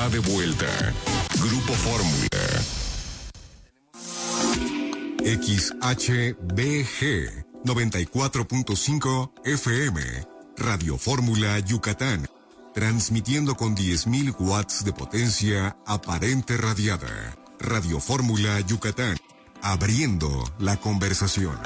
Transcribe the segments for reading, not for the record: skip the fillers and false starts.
está de vuelta. Grupo Fórmula. XHBG 94.5 FM. Radio Fórmula Yucatán. Transmitiendo con 10.000 watts de potencia aparente radiada. Radio Fórmula Yucatán. Abriendo la conversación.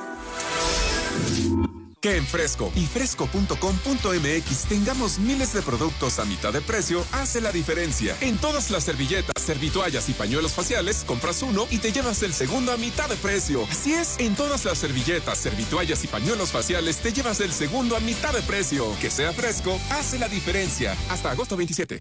Que en Fresco y fresco.com.mx tengamos miles de productos a mitad de precio hace la diferencia. En todas las servilletas, servitoallas y pañuelos faciales, compras uno y te llevas el segundo a mitad de precio. Así es, en todas las servilletas, servitoallas y pañuelos faciales te llevas el segundo a mitad de precio. Que sea Fresco hace la diferencia. Hasta agosto 27.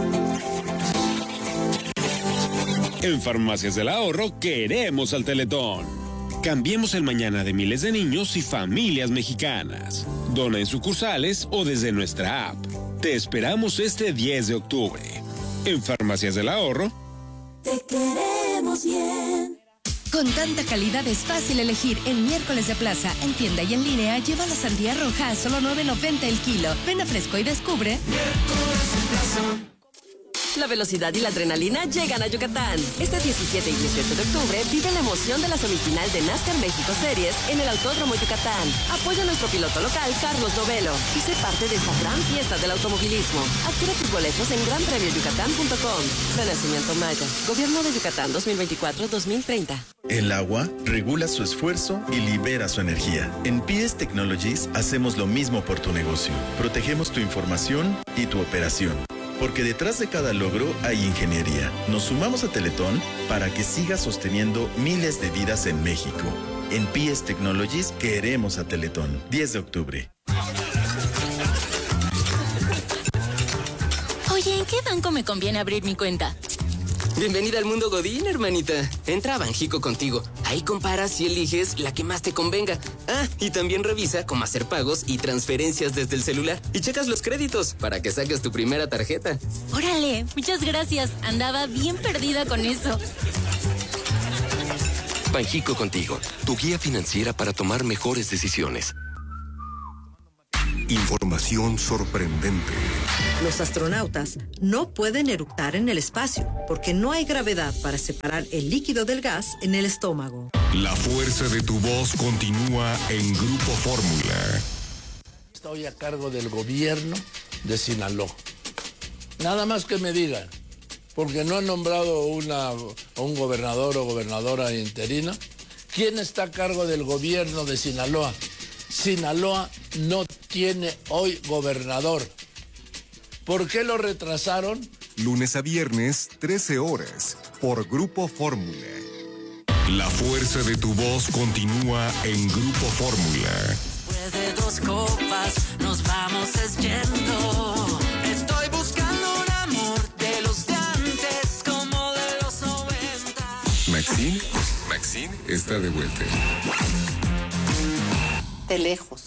En Farmacias del Ahorro queremos al Teletón. Cambiemos el mañana de miles de niños y familias mexicanas. Dona en sucursales o desde nuestra app. Te esperamos este 10 de octubre. En Farmacias del Ahorro. Te queremos bien. Con tanta calidad es fácil elegir. En miércoles de plaza, en tienda y en línea, lleva la sandía roja a solo $9.90 el kilo. Ven a Fresco y descubre. Miércoles de plaza. La velocidad y la adrenalina llegan a Yucatán. Este 17 y 18 de octubre vive la emoción de la semifinal de NASCAR México Series en el Autódromo Yucatán. Apoya a nuestro piloto local, Carlos Novelo, y sé parte de esta gran fiesta del automovilismo. Adquiere tus boletos en granpremioyucatán.com. Renacimiento Maya. Gobierno de Yucatán 2024-2030. El agua regula su esfuerzo y libera su energía. En PS Technologies hacemos lo mismo por tu negocio. Protegemos tu información y tu operación. Porque detrás de cada logro hay ingeniería. Nos sumamos a Teletón para que siga sosteniendo miles de vidas en México. En PS Technologies queremos a Teletón. 10 de octubre. Oye, ¿en qué banco me conviene abrir mi cuenta? Bienvenida al mundo Godín, hermanita. Entra a Banjico Contigo. Ahí comparas y eliges la que más te convenga. Ah, y también revisa cómo hacer pagos y transferencias desde el celular. Y checas los créditos para que saques tu primera tarjeta. Órale, muchas gracias. Andaba bien perdida con eso. Banjico Contigo, tu guía financiera para tomar mejores decisiones. Información sorprendente. Los astronautas no pueden eructar en el espacio porque no hay gravedad para separar el líquido del gas en el estómago. La fuerza de tu voz continúa en Grupo Fórmula. Estoy a cargo del gobierno de Sinaloa. Nada más que me digan, porque no han nombrado un gobernador o gobernadora interina. ¿Quién está a cargo del gobierno de Sinaloa? Sinaloa no tiene hoy gobernador. ¿Por qué lo retrasaron? Lunes a viernes, 13 horas, por Grupo Fórmula. La fuerza de tu voz continúa en Grupo Fórmula. Después de 2 copas, nos vamos yendo. Estoy buscando un amor de los de antes, como de los 90. Maxine está de vuelta. De lejos.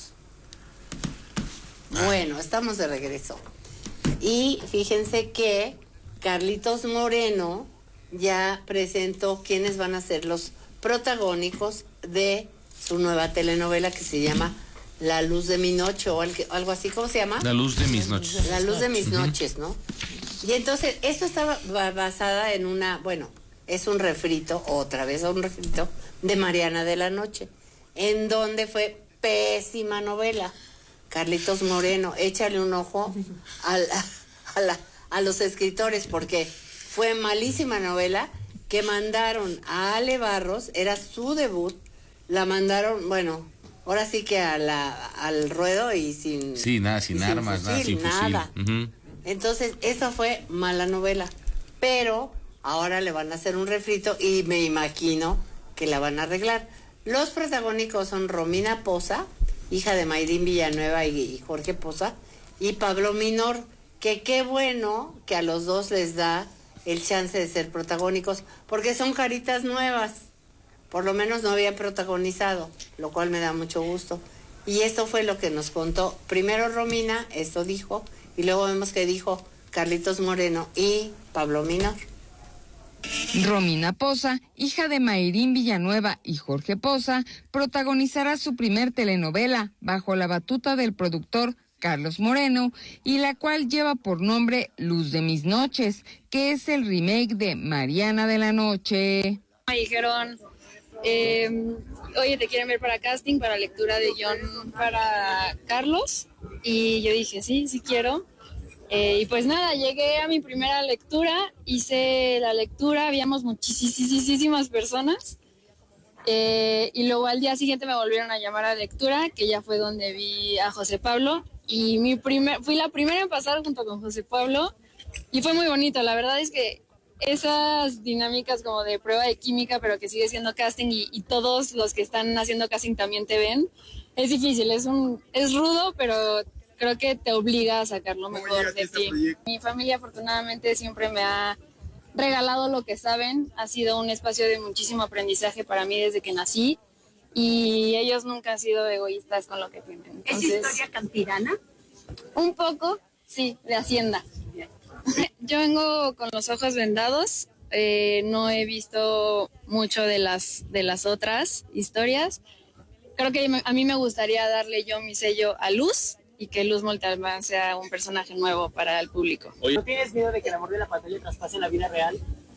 Bueno, estamos de regreso. Y fíjense que Carlitos Moreno ya presentó quiénes van a ser los protagónicos de su nueva telenovela que se llama La Luz de mi Noche o algo así. ¿Cómo se llama? La Luz de mis noches. La Luz de mis noches, ¿no? Y entonces, esto está basada en es un refrito, otra vez un refrito, de Mariana de la Noche, en donde fue pésima novela. Carlitos Moreno, échale un ojo a los escritores, porque fue malísima novela que mandaron a Ale Barros, era su debut, la mandaron, ahora sí que al ruedo y sin... Sí, nada, sin armas, fusil, nada, sin fusil. Entonces, esa fue mala novela, pero ahora le van a hacer un refrito y me imagino que la van a arreglar. Los protagónicos son Romina Poza, hija de Mayrín Villanueva y Jorge Poza, y Pablo Minor, que qué bueno que a los dos les da el chance de ser protagónicos, porque son caritas nuevas, por lo menos no habían protagonizado, lo cual me da mucho gusto. Y esto fue lo que nos contó primero Romina, esto dijo, y luego vemos que dijo Carlitos Moreno y Pablo Minor. Romina Poza, hija de Mayrín Villanueva y Jorge Poza, protagonizará su primer telenovela bajo la batuta del productor Carlos Moreno, y la cual lleva por nombre Luz de mis noches, que es el remake de Mariana de la Noche. Me dijeron, oye, ¿te quieren ver para casting, para lectura de guión para Carlos? Y yo dije, sí quiero. Y pues nada, llegué a mi primera lectura, hice la lectura, habíamos muchísimas personas. Y luego al día siguiente me volvieron a llamar a lectura, que ya fue donde vi a José Pablo. Y fui la primera en pasar junto con José Pablo. Y fue muy bonito, la verdad es que esas dinámicas como de prueba de química, pero que sigue siendo casting y todos los que están haciendo casting también te ven, es difícil, es rudo, pero creo que te obliga a sacar lo mejor de ti. Mi familia afortunadamente siempre me ha regalado lo que saben, ha sido un espacio de muchísimo aprendizaje para mí desde que nací y ellos nunca han sido egoístas con lo que tienen. Entonces, ¿es historia campirana? Un poco, sí, de hacienda. Yo vengo con los ojos vendados, no he visto mucho de las otras historias. Creo que a mí me gustaría darle yo mi sello a Luz y que Luz Montalbán sea un personaje nuevo para el público. ¿No tienes miedo de que el amor de la pantalla traspase en la vida real?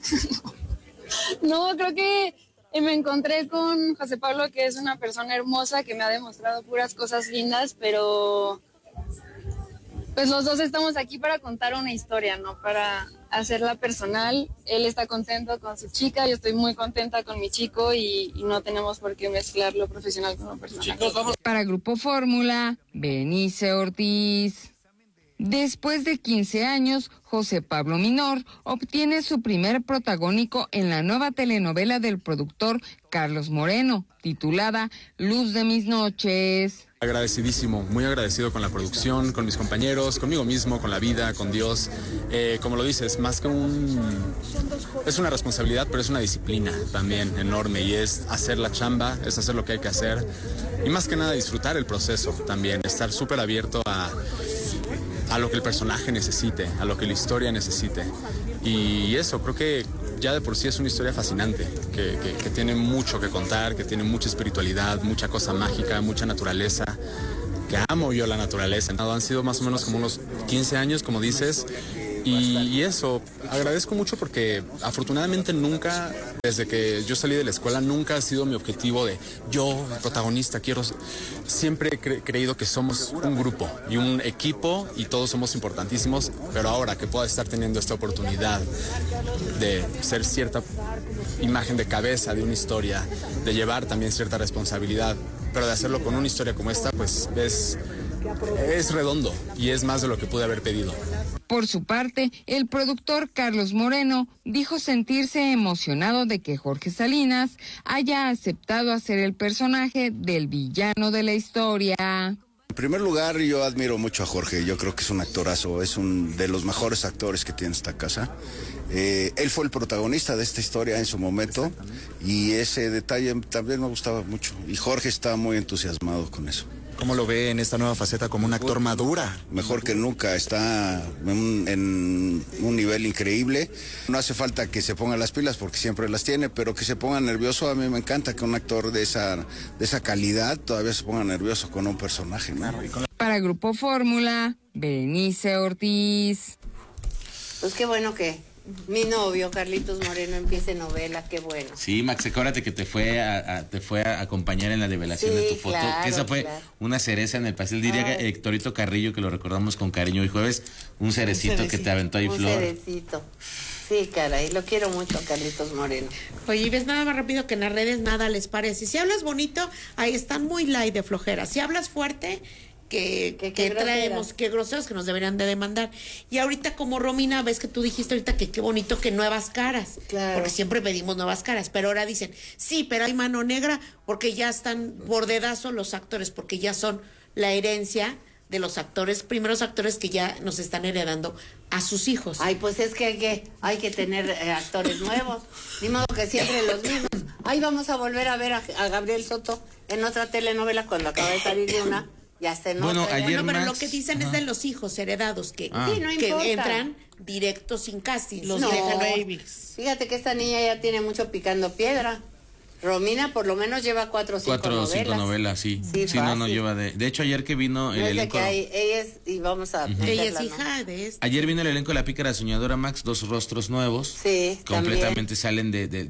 No, creo que me encontré con José Pablo, que es una persona hermosa que me ha demostrado puras cosas lindas, pero pues los dos estamos aquí para contar una historia, no para hacerla personal. Él está contento con su chica, yo estoy muy contenta con mi chico y no tenemos por qué mezclar lo profesional con lo personal. Para Grupo Fórmula, Benice Ortiz. Después de 15 años, José Pablo Minor obtiene su primer protagónico en la nueva telenovela del productor Carlos Moreno, titulada Luz de mis noches. Agradecidísimo, muy agradecido con la producción, con mis compañeros, conmigo mismo, con la vida, con Dios. Como lo dices, más que es una responsabilidad, pero es una disciplina también enorme y es hacer la chamba, es hacer lo que hay que hacer y más que nada disfrutar el proceso también, estar súper abierto a lo que el personaje necesite, a lo que la historia necesite. Y eso, creo que ya de por sí es una historia fascinante, que tiene mucho que contar, que tiene mucha espiritualidad, mucha cosa mágica, mucha naturaleza, que amo yo la naturaleza. Han sido más o menos como unos 15 años, como dices, y eso, agradezco mucho porque afortunadamente nunca, desde que yo salí de la escuela, nunca ha sido mi objetivo de yo, protagonista, siempre he creído que somos un grupo y un equipo y todos somos importantísimos, pero ahora que pueda estar teniendo esta oportunidad de ser cierta imagen de cabeza de una historia, de llevar también cierta responsabilidad, pero de hacerlo con una historia como esta, pues es redondo y es más de lo que pude haber pedido. Por su parte, el productor Carlos Moreno dijo sentirse emocionado de que Jorge Salinas haya aceptado hacer el personaje del villano de la historia. En primer lugar, yo admiro mucho a Jorge, yo creo que es un actorazo, es un de los mejores actores que tiene esta casa. Él fue el protagonista de esta historia en su momento y ese detalle también me gustaba mucho y Jorge está muy entusiasmado con eso. ¿Cómo lo ve en esta nueva faceta como un actor madura? Mejor que nunca, está en un nivel increíble. No hace falta que se ponga las pilas porque siempre las tiene, pero que se ponga nervioso, a mí me encanta que un actor de esa calidad todavía se ponga nervioso con un personaje, ¿no? Para Grupo Fórmula, Benice Ortiz. Pues qué bueno que mi novio, Carlitos Moreno, empiece novela, qué bueno. Sí, Max, acuérdate que te fue a acompañar en la develación de tu foto. Claro, que esa fue una cereza en el pastel. Diría Héctorito Carrillo, que lo recordamos con cariño hoy jueves, un cerecito que te aventó ahí, Flor. Un cerecito. Sí, caray, lo quiero mucho a Carlitos Moreno. Oye, y ves nada más rápido que en las redes nada les parece. Si hablas bonito, ahí están muy light de flojera. Si hablas fuerte, que traemos, que groseros que nos deberían de demandar. Y ahorita como Romina, ves que tú dijiste ahorita que qué bonito que nuevas caras, claro, porque siempre pedimos nuevas caras, pero ahora dicen, sí, pero hay mano negra porque ya están por dedazo los actores, porque ya son la herencia de los primeros actores que ya nos están heredando a sus hijos. Ay, pues es que hay que tener actores nuevos, ni modo que siempre los mismos. Ay, vamos a volver a ver a Gabriel Soto en otra telenovela cuando acaba de salir de una. Ya se nota. Pero lo que dicen es de los hijos heredados que entran directos sin casting. Los dejan babies. Fíjate que esta niña ya tiene mucho picando piedra. Romina por lo menos lleva 4 o 5 novelas. 4 o 5 novelas, sí. Sí, no lleva de hecho, ayer que vino el elenco... ella es, y vamos a... Ella es hija de este. Ayer vino el elenco de La Pícara Soñadora, Max, 2 rostros nuevos. Sí, completamente también. salen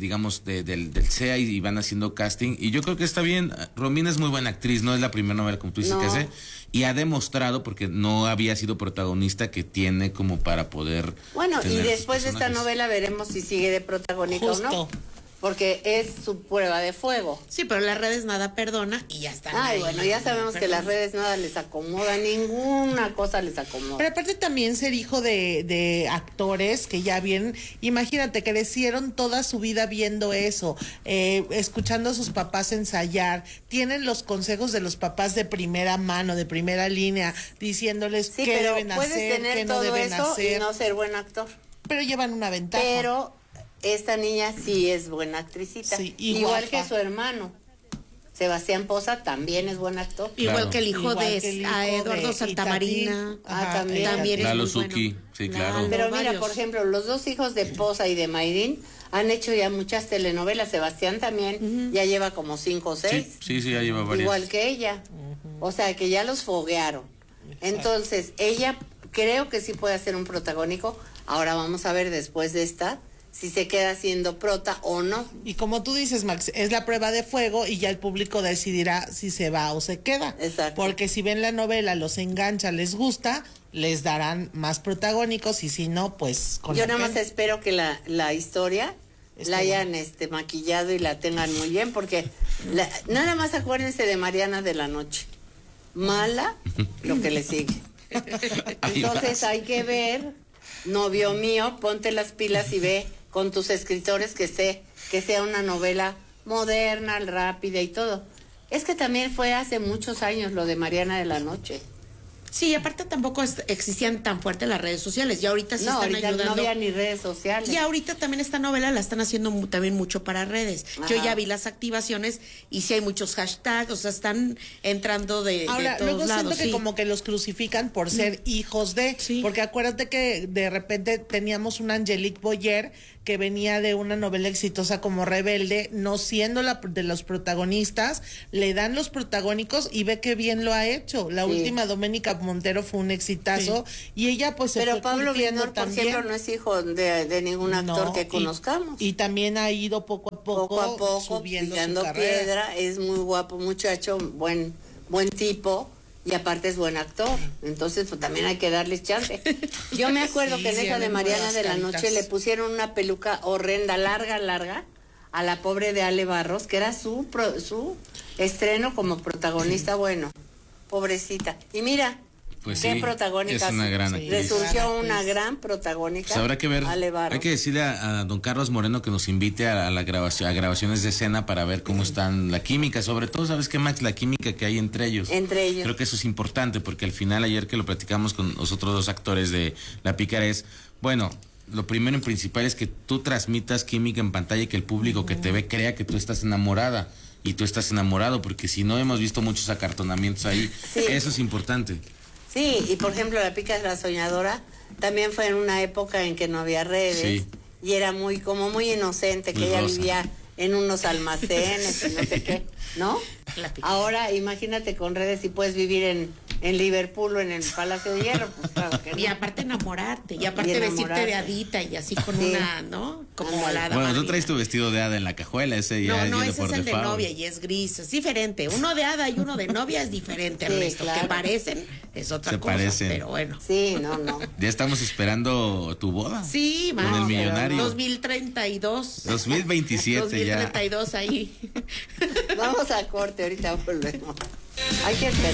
del CEA y van haciendo casting. Y yo creo que está bien. Romina es muy buena actriz, no es la primera novela, como tú dices, que hace. Y ha demostrado, porque no había sido protagonista, que tiene como para poder... Bueno, y después de esta novela veremos si sigue de protagónica o no. Porque es su prueba de fuego. Sí, pero las redes nada perdona y ya está. Ay, bueno, ya sabemos que las redes nada les acomoda, ninguna cosa les acomoda. Pero aparte también ser hijo de actores que ya bien, imagínate, crecieron toda su vida viendo eso, escuchando a sus papás ensayar, tienen los consejos de los papás de primera mano, de primera línea, diciéndoles qué deben hacer, qué no deben hacer. Puedes tener todo eso y no ser buen actor. Pero llevan una ventaja. Pero esta niña sí es buena actricita, sí, igual que su hermano. Sebastián Poza también es buen actor. Igual que el hijo de Eduardo Santamarina. También Lalo Zucchi, sí, claro. Pero mira, por ejemplo, los 2 hijos de Poza y de Mayrín han hecho ya muchas telenovelas. Sebastián también ya lleva como 5 o 6. Sí, ya lleva varias. Igual que ella. O sea, que ya los foguearon. Entonces, ella creo que sí puede hacer un protagónico. Ahora vamos a ver después de esta si se queda siendo prota o no. Y como tú dices, Max, es la prueba de fuego y ya el público decidirá si se va o se queda. Exacto. Porque si ven la novela, los engancha, les gusta, les darán más protagónicos y si no, pues... Yo nada más espero que la historia la hayan maquillado y la tengan muy bien, porque nada más acuérdense de Mariana de la Noche. Mala, lo que le sigue. Entonces hay que ver, novio mío, ponte las pilas y ve con tus escritores que sea una novela moderna, rápida y todo. Es que también fue hace muchos años lo de Mariana de la Noche. Sí, aparte tampoco existían tan fuertes las redes sociales. Y ahorita sí están ayudando. No había ni redes sociales. Y ahorita también esta novela la están haciendo también mucho para redes. Ajá. Yo ya vi las activaciones y sí hay muchos hashtags, o sea, están entrando de todos lados. Luego siento que como que los crucifican por ser hijos de... Sí. Porque acuérdate que de repente teníamos una Angelique Boyer que venía de una novela exitosa como Rebelde, no siendo la de los protagonistas, le dan los protagónicos y ve que bien lo ha hecho. La última, Doménica Montero, fue un exitazo y ella pues se Pero fue Pablo curtiendo Viñor, por ejemplo, no es hijo de ningún actor que conozcamos. Y también ha ido poco a poco subiendo su carrera. Piedra, es muy guapo muchacho, buen tipo. Y aparte es buen actor, entonces pues también hay que darles chance. Yo me acuerdo que en esa de Mariana de la Noche le pusieron una peluca horrenda, larga, a la pobre de Ale Barros, que era su estreno como protagonista, bueno, pobrecita. Y mira, pues qué sí, protagónica. Es una gran actriz. Resurgió una gran protagónica. Pues habrá que ver, hay que decirle a don Carlos Moreno que nos invite a la grabación, a grabaciones de escena para ver cómo están la química, sobre todo, ¿sabes qué, Max? La química que hay entre ellos. Creo que eso es importante, porque al final, ayer que lo platicamos con los otros 2 actores de La Pícara, bueno, lo primero y principal es que tú transmitas química en pantalla y que el público que te ve crea que tú estás enamorada y tú estás enamorado, porque si no, hemos visto muchos acartonamientos ahí. Sí. Eso es importante. Sí, y por ejemplo, La Pícara Soñadora también fue en una época en que no había redes y era muy inocente, que ella vivía en unos almacenes y no sé qué, ¿no? Ahora imagínate con redes y puedes vivir en Liverpool o en el Palacio de Hierro, pues claro que no. Y aparte enamorarte, y aparte vestirte de hadita y así con una, ¿no? Como la hada. Bueno, tú traes tu vestido de hada en la cajuela, ese ya No, ese es el de novia y es gris, es diferente. Uno de hada y uno de novia es diferente, Ernesto. Claro. Que parecen, es otra cosa, pero bueno. Sí, no. Ya estamos esperando tu boda. Sí, con el millonario. 2032. 2027 2032 ahí. Vamos a corte, ahorita volvemos. Hay que esperar.